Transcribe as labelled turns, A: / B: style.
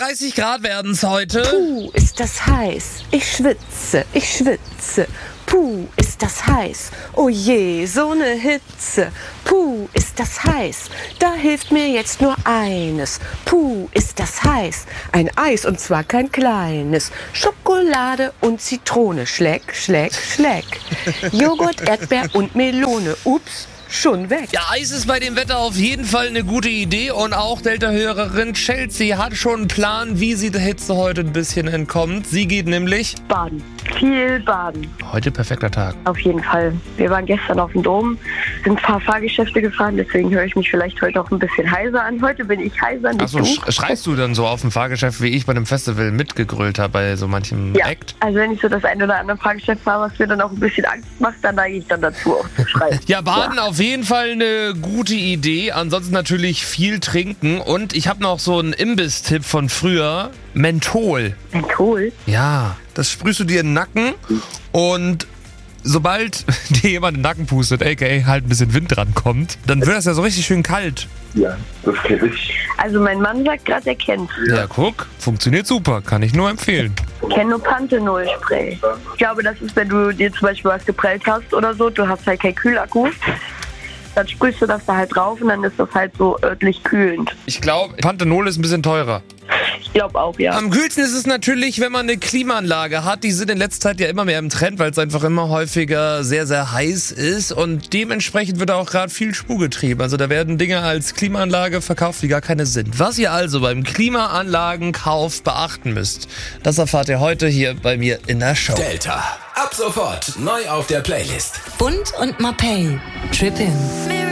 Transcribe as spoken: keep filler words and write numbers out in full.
A: dreiunddreißig Grad werden es heute.
B: Puh, ist das heiß. Ich schwitze, ich schwitze. Puh, ist das heiß. Oh je, so ne Hitze. Puh, ist das heiß. Da hilft mir jetzt nur eines. Puh, ist das heiß. Ein Eis und zwar kein kleines. Schokolade und Zitrone. Schleck, schleck, schleck. Joghurt, Erdbeer und Melone. Ups. Schon weg.
A: Ja, Eis ist bei dem Wetter auf jeden Fall eine gute Idee und auch Delta-Hörerin Chelsea hat schon einen Plan, wie sie der Hitze heute ein bisschen entkommt. Sie geht nämlich
C: Baden. Viel baden.
A: Heute perfekter Tag.
C: Auf jeden Fall. Wir waren gestern auf dem Dom, sind ein paar Fahrgeschäfte gefahren, deswegen höre ich mich vielleicht heute auch ein bisschen heiser an. Heute bin ich heiser, nicht
A: Achso,
C: du.
A: sch- schreist du dann so auf dem Fahrgeschäft, wie ich bei einem Festival mitgegrölt habe, bei so manchem
C: Ja,
A: Act?
C: also wenn ich so das ein oder andere Fahrgeschäft fahre, was mir dann auch ein bisschen Angst macht, dann neige ich dann dazu auch zu schreien.
A: Ja, baden auf jeden Fall eine gute Idee. Ansonsten natürlich viel trinken. Und ich habe noch so einen Imbiss-Tipp von früher. Menthol.
C: Menthol?
A: Ja, das sprühst du dir in den Nacken und sobald dir jemand in den Nacken pustet, aka halt ein bisschen Wind rankommt, dann wird das ja so richtig schön kalt.
D: Ja, das kenne ich.
C: Also mein Mann sagt gerade, er kennt.
A: Ja, guck, funktioniert super, kann ich nur empfehlen.
C: Ich kenne nur Panthenol-Spray. Ich glaube, das ist, wenn du dir zum Beispiel was geprellt hast oder so, du hast halt keinen Kühlakku, dann sprühst du das da halt drauf und dann ist das halt so örtlich kühlend.
A: Ich glaube, Panthenol ist ein bisschen teurer.
C: Ich glaube auch, ja.
A: Am kühlsten ist es natürlich, wenn man eine Klimaanlage hat. Die sind in letzter Zeit ja immer mehr im Trend, weil es einfach immer häufiger sehr, sehr heiß ist. Und dementsprechend wird auch gerade viel Spuk getrieben. Also da werden Dinge als Klimaanlage verkauft, die gar keine sind. Was ihr also beim Klimaanlagenkauf beachten müsst, das erfahrt ihr heute hier bei mir in der Show.
E: Delta. Ab sofort neu auf der Playlist.
F: Bund und Mapei. Trippin'.